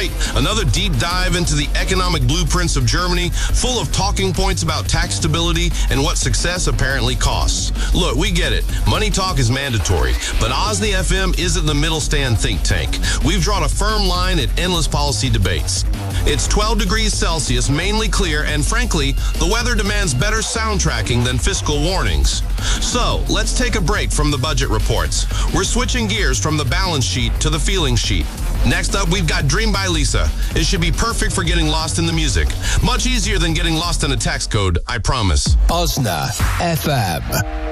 right. Another deep dive into the economic blueprints of Germany, full of talking points about tax stability and what success apparently costs. Look, we get it. Money talk is mandatory, but OSNI FM isn't the middle stand think tank. We've drawn a firm line at endless policy debates. It's 12 degrees Celsius, mainly clear, and frankly, the weather demands better sound tracking than fiscal warnings. So, let's take a break from the budget reports. We're switching gears from the balance sheet to the feeling sheet. Next up, we've got Dream by Lisa. It should be perfect for getting lost in the music. Much easier than getting lost in a tax code, I promise. OSNA FM.